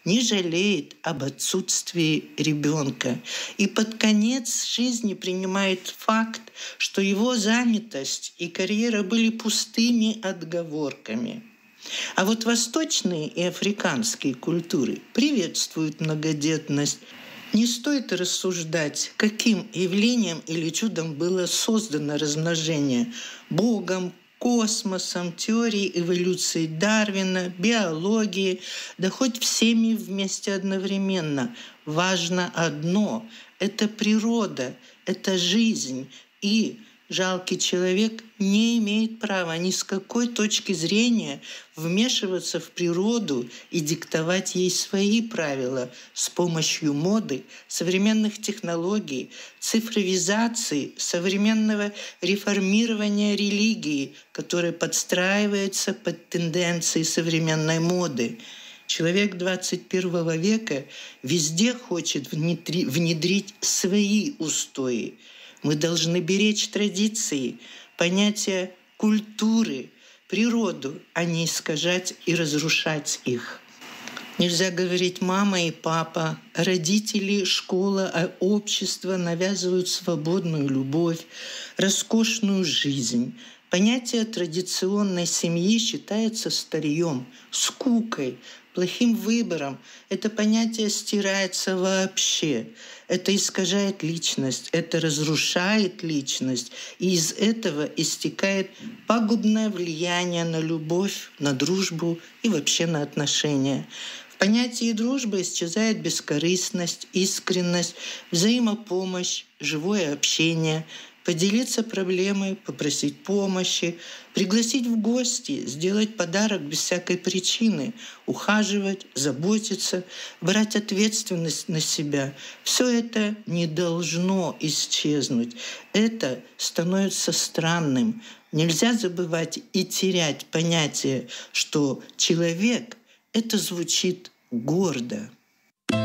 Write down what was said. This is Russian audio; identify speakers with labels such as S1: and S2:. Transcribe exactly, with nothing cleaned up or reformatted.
S1: не жалеет об отсутствии ребенка. И под конец жизни принимает факт, что его занятость и карьера были пустыми отговорками. А вот восточные и африканские культуры приветствуют многодетность. Не стоит рассуждать, каким явлением или чудом было создано размножение – Богом, космосом, теорией эволюции Дарвина, биологией, да хоть всеми вместе одновременно. Важно одно – это природа, это жизнь, и жалкий человек не имеет права ни с какой точки зрения вмешиваться в природу и диктовать ей свои правила с помощью моды, современных технологий, цифровизации, современного реформирования религии, которая подстраивается под тенденции современной моды. Человек двадцать первого века везде хочет внедри- внедрить свои устои. Мы должны беречь традиции, понятия культуры, природу, а не искажать и разрушать их. Нельзя говорить «мама и папа», родители, школа, а общество навязывают свободную любовь, роскошную жизнь. Понятие традиционной семьи считается старьем, скукой, плохим выбором. Это понятие стирается вообще. Это искажает личность, это разрушает личность. И из этого истекает пагубное влияние на любовь, на дружбу и вообще на отношения. В понятии дружбы исчезает бескорыстность, искренность, взаимопомощь, живое общение – поделиться проблемой, попросить помощи, пригласить в гости, сделать подарок без всякой причины, ухаживать, заботиться, брать ответственность на себя. Все это не должно исчезнуть. Это становится странным. Нельзя забывать и терять понятие, что человек – это звучит гордо.